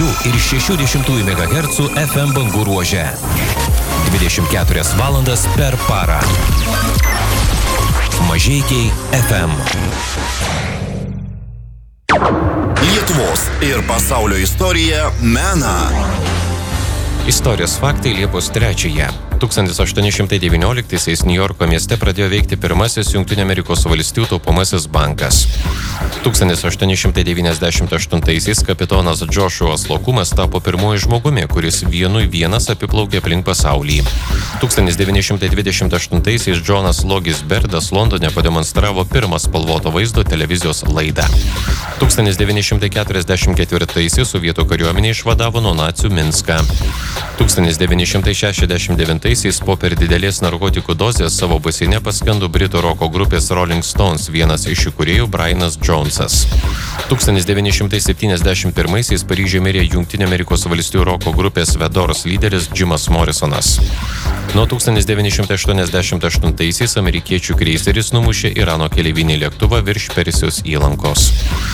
5,6 MHz FM bangų ruože. 24 valandas per parą. Mažeikiai FM. Lietuvos ir pasaulio istorija mena. Istorijos faktai Liepos 3-ąją. 1819-aisiais Niujorko mieste pradėjo veikti pirmasis Jungtinių Amerikos valstijų taupomasis bankas. 1898-aisiais kapitonas Joshua Slockumas tapo pirmuoju žmogumi, kuris vienui vienas apiplaukė aplink pasaulį. 1928-aisiais Jonas Logis Berdas Londone pademonstravo pirmą spalvoto vaizdo televizijos laidą. 1944-aisiais sovietų kariuomenė išvadavo nuo nacių Minską. 1969-aisiais po per didelės narkotikų dozės savo baseine paskendo britų roko grupės Rolling Stones vienas iš įkūrėjų Brianas Jonesas. 1971-aisiais Paryžiuje mirė Jungtinių Amerikos valstijų roko grupės The Doors lyderis Jimas Morrisonas. Nuo 1988-aisiais amerikiečių kreiseris numušė Irano keleivinį lėktuvą virš Persijos įlankos.